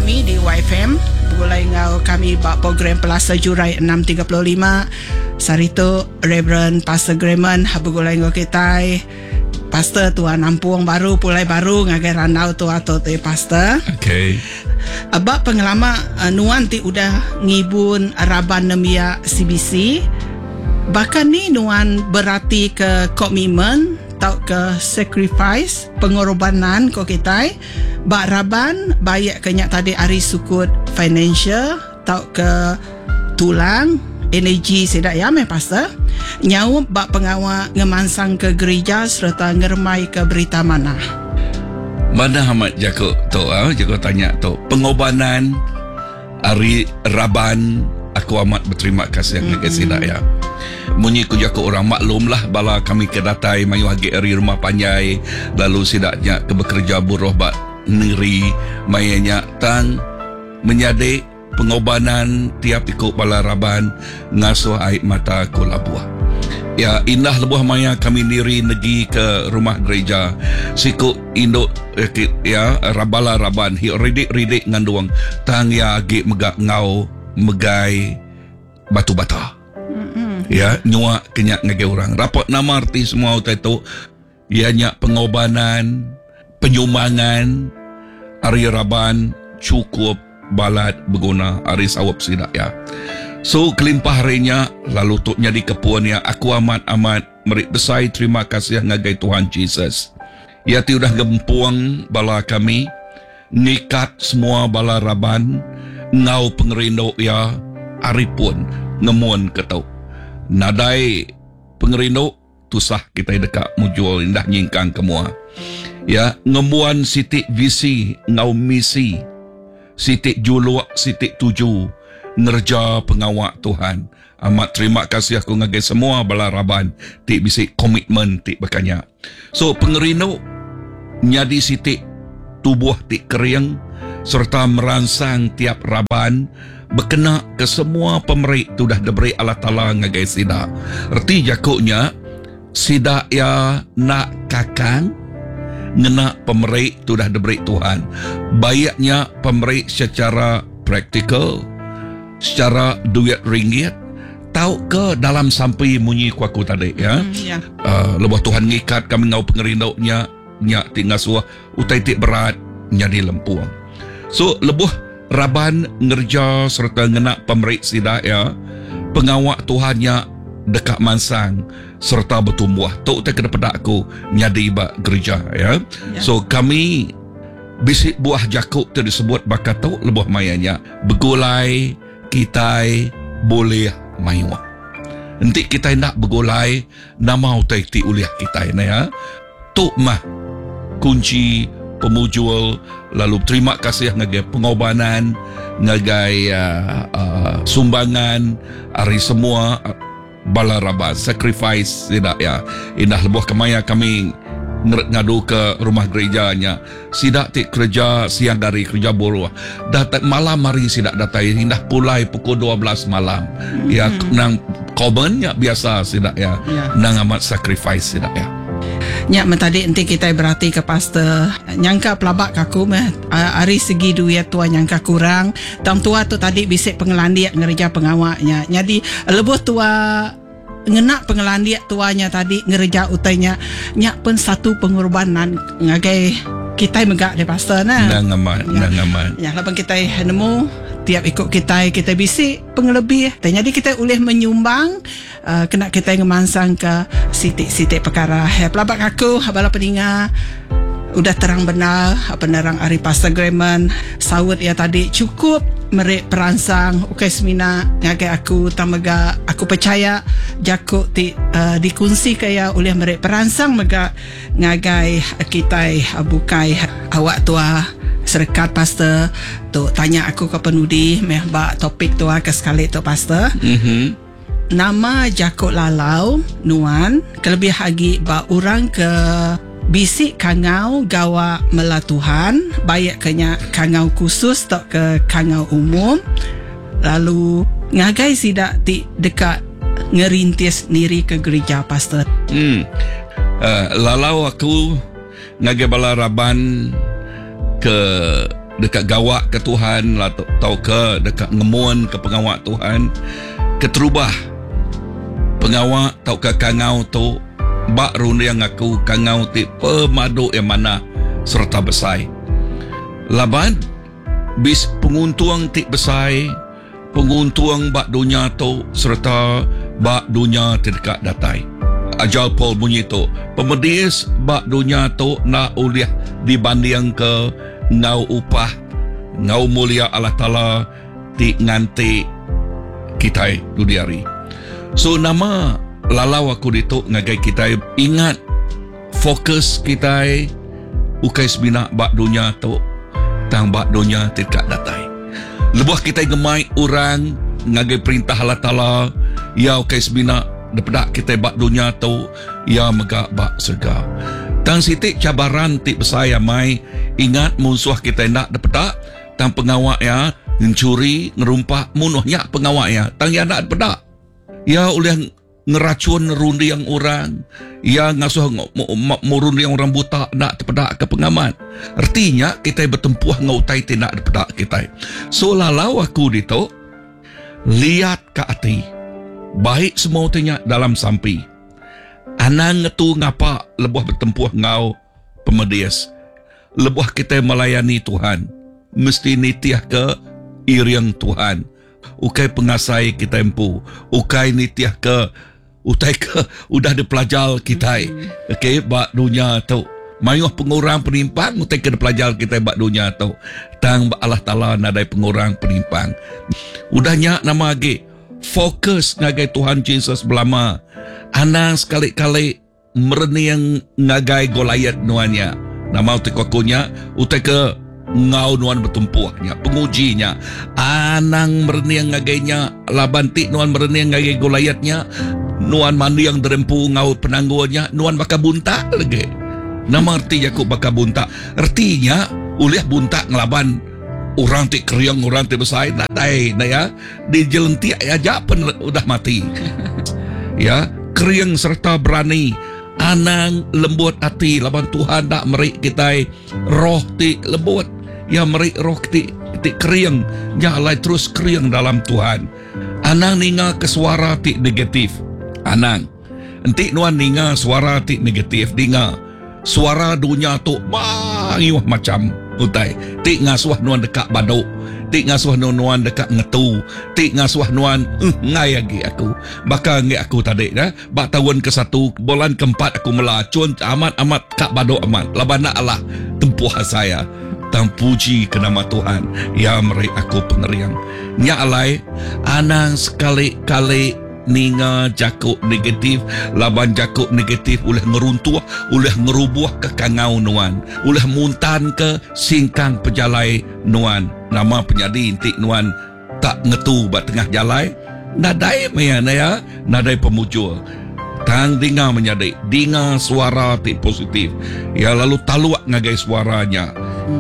kami di YFM. Boleh ngau kami bak program Pelasa Jurai 635. Sarito Reverend Pastor Grayman boleh ngau kita. Pastor Tuan Ampuang baru pulai baru ngagai ranau tu atau te pastor. Okay. Abak pengalaman nuan ti udah ngibun Raban Nemia CBC. Bahkan ni nuan berarti ke komitmen tau ke sacrifice pengorbanan ko kita. Bak Raban bayak kenyak tadi ari sukut financial tau ke tulang energi sedak ya pastor. Nyau bak pengawal ngemansang ke gereja serta ngermai ke berita mana. Mana amat Jakob tu Jakob tanya tu pengorbanan hari Raban aku amat berterima kasih dengan sidak ya. Munyi ku Jakob orang maklum lah bala kami kedatai mayu hagi hari rumah panjai lalu sidaknya ke bekerja buruh bak negeri mayanya tang menyadik pengorbanan tiap ikut bala Raban ngasuh air mata ku labuah. Ya indah lebuh maya kami niri negi ke rumah gereja sikuk induk ya rabala Raban hi ridik nganduang tang ya agi megak ngau megai batu bata. Ya nyua kenyak ngage orang rapot nama arti semua utai tu ianya pengorbanan penyumbangan hari Raban cukup balat berguna hari sawap sidak ya. So kelimpah harinya lalu tuk nyadi kepuan ya aku amat merik besai terima kasih ngagai Tuhan Yesus. Ya ti udah gempuang bala kami ngikat semua bala Raban ngau pengerindo ya aripun ngemuan ketau. Nadai pengerindo tusah kita dekat mujual indah nyingkang kemua. Ya ngemuan sitik visi ngau misi sitik juluak sitik tuju ngerja pengawak Tuhan. Amat terima kasih aku ngagai semua bala Raban tik bisik komitmen tik berkanya. So pengerino nyadi sitik tubuh tik kering serta merangsang tiap Raban berkena ke semua pemerik tu dah diberi Allah Ta'ala ngagai sidak. Erti jakuknya sidak ya nak kakang ngena pemerik tu dah diberi Tuhan. Bayaknya pemerik secara praktikal secara duit ringgit tahu ke dalam sampai munyi kuaku tadi ya. Lepas Tuhan ngikat kami ngau pengerindaunya nyak tinggal suah utai tik berat nyadi lempuang. So lebuh Raban ngerja serta ngena pemerik sidak ya pengawak Tuhannya dekat mansang serta bertumbuh tu utai kena pedak aku nyadi bak gereja ya. So kami bisik buah Jakob tu disebut bakat tu lebuh mayanya begulai kita boleh mayuah. Nanti kita nak bergolai nama utai ti uliah kita ya. Tu mah kunci pemujul lalu terima kasih ngagai pengorbanan ngagai sumbangan hari semua bala Raban sacrifice tidak ya. Indah lebuh kemaya kami ngadu ke rumah gerejanya sidak tik kerja siang dari kerja buruh datang malam hari sidak datai indah pulai pukul 12 malam ya nang komennya biasa sidak ya nang amat sacrifice sidak ya. Nyak mentadi enti kita berarti ke pastor nyangka pelabak kaku hari segi duit tua nyangka kurang tang tua tu tadi bisik pengelandiak ngerja pengawaknya jadi lebuh tua ngenak pengelandiak tuanya tadi ngerja utainya nyak pun satu pengorbanan ngagai kita megak de pastor nah nang aman ya lapan kita nemu tiap ikut kita bisik pengelebih jadi kita boleh menyumbang kena kita ngemansang ke sitik-sitik perkara pelabak aku bala peninga udah terang benar penerang Ari Pastor Grayman sawut ya tadi cukup merik peransang ukai semina ngagai aku tamaga aku percaya Jakob dikunci kaya oleh merik peransang mega ngagai kita bukai awak tua serkat pastor tu tanya aku ke penudi meh bak topik tu ke sekali tu pastor. Nama Jakob Lalau nuan kelebih lagi bak orang ke bisik kangau gawa melatuhan bayak kenya kangau khusus tak ke kangau umum lalu ngagai sidak ti dekat ngerintis niri ke gereja pastor. Lalau aku ngagai bala Raban ke dekat gawak ke Tuhan lah, tau ke dekat ngemun ke pengawak Tuhan ke terubah pengawak tau ke kangau tu bak runda yang aku kangau ti pemadu yang mana serta besai laban bis penguntuang ti besai penguntuang bak dunia tu serta bak dunia ti dekat datai. Ajal Paul bunyi tu pemedis bak dunia tu na uliah dibanding ke ngau upah ngau mulia Allah Ta'ala ti nganti kita dudiari. So nama lalau aku dituk ngagai kita ingat fokus kita ukai sebina bak dunia tu tang bak dunia tidak datai. Lebuh kita gemai orang ngagai perintah Allah Ta'ala ya ukai sebina daripada kita bak dunia tu ya megak bak surga. Tang sitik cabaran ti besaya mai ingat musuh kita nak daripada tang pengawak ya mencuri ngerumpak munuhnya pengawak ya tang ya nak daripada ya oleh ngeracun rundi yang orang ya ngasuh murundi yang orang buta nak daripada ke pengamat. Artinya kita bertempuh ngautai tidak daripada kita. So lalau aku ditok lihat ke hati baik semua tanya dalam sampi anang tu ngapa lebuh bertempuh ngau pemedias lebuh kita melayani Tuhan mesti nitiah ke iriang Tuhan ukai pengasai kita empu ukai nitiah ke utai ke udah dipelajal kita okay, bak dunia tu mayuh pengurang penimpang utai ke dipelajal kita bak dunia tu tang bak Allah Ta'ala nadai pengurang penimpang udahnya nama lagi fokus ngagai Tuhan Yesus belama anang sekali-kali mereniang ngagai Goliat nuannya nama utik wakunya utik ke ngau nuan bertumpuhnya pengujinya anang mereniang ngagainya labanti nuan mereniang ngagai Goliatnya nuan mandi yang derempu ngau penangguannya nuan baka bunta lagi nama arti Yakub baka bunta artinya uliah bunta ngelaban orang ti kriang orang ti besai nadai na ya di jelenti aja pun udah mati ya kriang serta berani anang lembut hati laban Tuhan nak merik kita roh ti lembut ya merik roh ti kriang nyalai terus kriang dalam Tuhan anang ninga ke suara ti negatif anang enti nuan ninga suara ti negatif ninga suara dunia tu bangiwah macam utai ti ngasuh nuan dekat baduk ti ngasuh nuan dekat ngetu ti ngasuh nuan ngai lagi aku bakal ngai aku tadi dah bak tahun ke-1 bulan ke-4 aku melacun amat kak baduk amat labana Allah tempuh saya tang puji ke nama Tuhan ya meri aku pengeriang nya alai anang sekali-kali ninga jakuk negatif laban jakuk negatif oleh ngeruntuh oleh ngerubuh ke kangau nuan oleh muntan ke singkang pejalai nuan nama penyadi intik nuan tak ngetu bat tengah jalai nadai maya naya nadai pemujul tang dinga menyadi dinga suara ti positif ya lalu taluak ngagai suaranya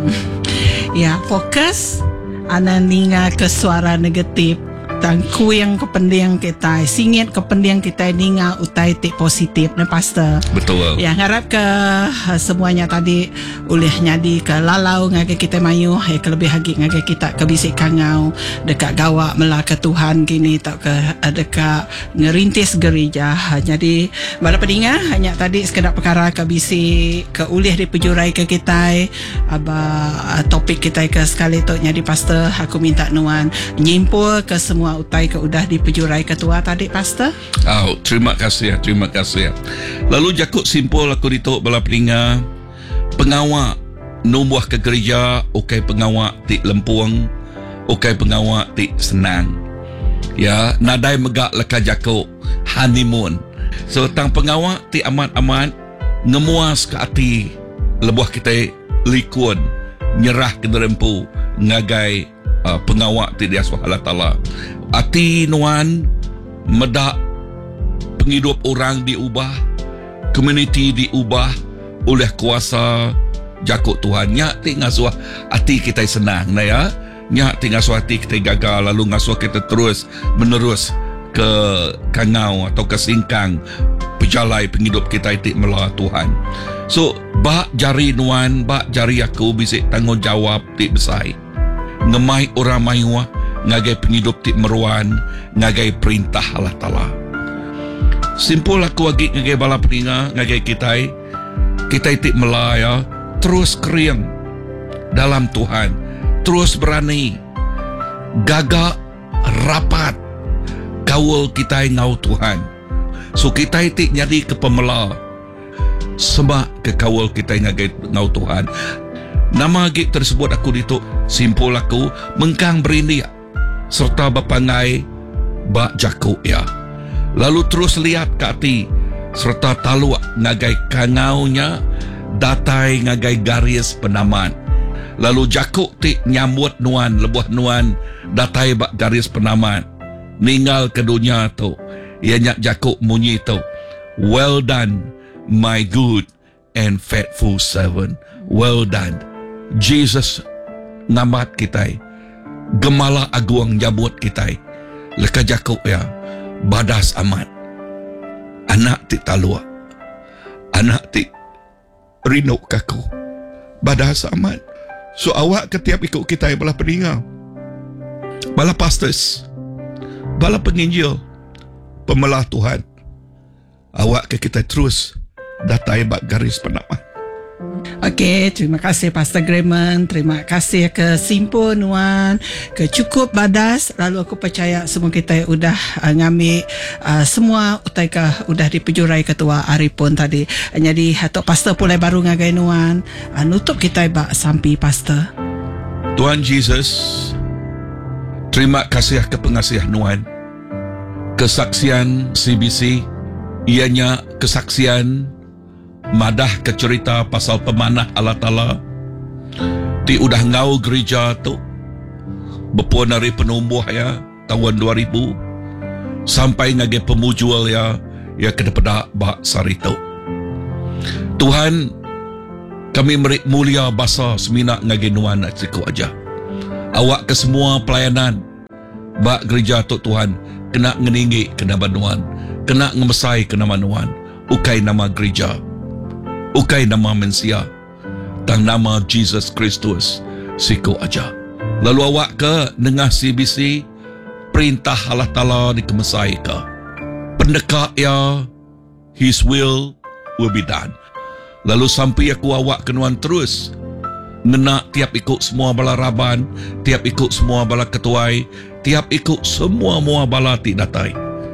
ya fokus ana ninga ke suara negatif tangku yang kependiang kita singit kependiang kita ninga utai tik positif na pastor betul ya harap ke semuanya tadi oleh nyadi ke lalau ngagai kita mayu ke lebih hagi ngagai kita ke bisik kangau dekat gawak mela ke Tuhan gini tak ke dekat ngerintis gereja jadi pada pedinga hanya tadi sekedar perkara ke bisik ke ulih di pejurai ke kita aba topik kita ke sekali tu nyadi pastor aku minta nuan nyimpul ke semua utai ke udah di pejurai ketua tadi pastor. Terima kasih. Lalu jakut simpul aku ditok bala pelinga pengawak numbuh ke gereja ukai pengawak ti lempuang ukai pengawak ti senang ya nadai megak leka jakut honeymoon so tang pengawak ti amat-amat ngemuas ke hati lebuh kita likun nyerah ke derempu ngagai pengawak ti dia Allah Ta'ala hati nuan medak penghidup orang diubah community diubah oleh kuasa jakut Tuhan nyak ti ngasuh hati kita senang na ya nyak ti ngasuh hati kita gagal lalu ngasuh kita terus menerus ke kangau atau ke singkang pejalai penghidup kita itu melalui Tuhan so Bak jari nuan, bak jari aku bisik tanggungjawab ti besai. Ngemai orang mayuah, ngagai penghidup ti meruan, ngagai perintah Allah Ta'ala. Simpul aku lagi ngagai bala peninga, ngagai kitai ti melaya, terus keriang dalam Tuhan, terus berani, gagak rapat, kawal kitai ngau Tuhan. So kitai ti nyari ke pemela, semak ke kawal kitai ngagai ngau Tuhan. Nama gig tersebut aku dituk simpul aku mengkang berini serta bapangai bak jakuk ya. Lalu terus lihat kati serta taluak ngagai kangaunya datai ngagai garis penaman. Lalu jakuk ti nyambut nuan lebuh nuan datai bak garis penaman. Ninggal ke dunia tu ianya jakuk munyi tu, well done my good and faithful servant. Well done. Jesus ngamat kitai, gemala aguang jabut kitai, leka jakuk ya, badas amat, anak ti talua, anak ti rinuk kaku, badas amat. So awak ketiap ikut kitai bala peninga, bala pastors, bala penginjil, pemelah Tuhan, awak ke kita terus datai bak garis penaman. Okey, terima kasih Pastor Grayman, terima kasih ke Simpul Nuan, ke Cukup Badas. Lalu aku percaya semua kita sudah ngambil semua utaika sudah dipejurai ketua Arifun tadi. Jadi hatok Pastor pulai baru ngagai Nuan, nutup kita bak sampai Pastor. Tuhan Jesus, terima kasih ke pengasih Nuan. Kesaksian CBC ianya kesaksian madah ke cerita pasal pemanah Allah Ta'ala ti udah ngau gereja tu berpuan dari penumbuh ya tahun 2000 sampai ngage pemujual ya kedepada bak sari tu. Tuhan, kami merik mulia basa semina ngage nuan nak siku aja. Awak ke semua pelayanan bak gereja tu Tuhan kena ngeninggi kena banuan, kena ngemesai kena manuan, ukai nama gereja, ukai nama mensia, tang nama Jesus Kristus siku aja. Lalu awak ke nengah CBC perintah Allah Ta'ala dikemesai ke pendekat ya, His will be done. Lalu sampai aku awak kenuan terus ngena tiap ikut semua bala raban, tiap ikut semua bala ketuai, tiap ikut semua mua bala ti datai.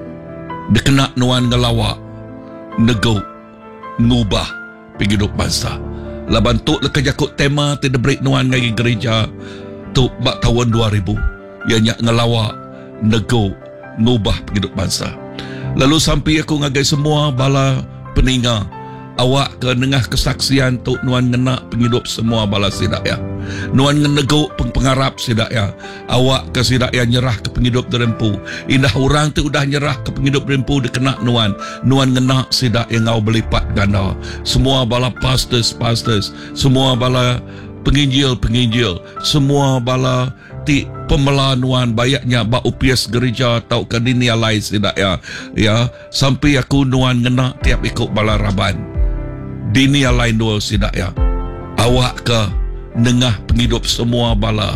Dekena nuan ngelawak, nego, ngubah penghidup bangsa. Laban tu leka jakut tema ti debrik nuan ngai gereja tu bak tahun 2000. Ianya ngelawak, nego, ngubah penghidup bangsa. Lalu sampai aku ngagai semua bala peninga, awak ke nengah kesaksian tu nuan ngena penghidup semua bala sidak ya. Nuan ngenego pengharap sidak ya. Awak ke sidak ya nyerah ke penghidup derempu. Indah orang tu udah nyerah ke penghidup derempu dikena nuan. Nuan ngena sidak yang ngau berlipat ganda. Semua bala pastors, semua bala penginjil, semua bala ti pemelah nuan bayaknya bak upias gereja tau ke dunia lain sidak ya. Ya, sampai aku nuan ngena tiap ikut bala raban. Dunia lain dua sidak ya. Awak ke nengah penghidup semua bala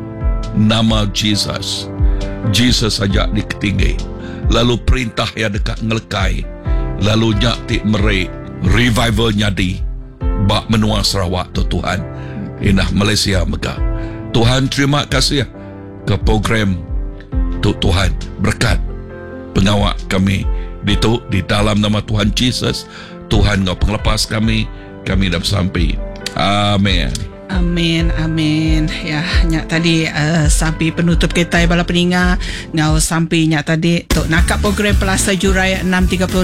nama Jesus. Jesus saja diketinggi. Lalu perintah ya dekat ngelekai. Lalu nyak ti merik revival nyadi bak menua Sarawak tu Tuhan. Inah Malaysia megah. Tuhan terima kasih ke program tu Tuhan berkat pengawak kami di dalam nama Tuhan Jesus. Tuhan ngau penglepas kami dah sampai. Amin. Amin, amin. Ya, nyak tadi sampai penutup kita bala peninga ngau sampai nyak tadi tok nakap program Pelasa Juraya 6.35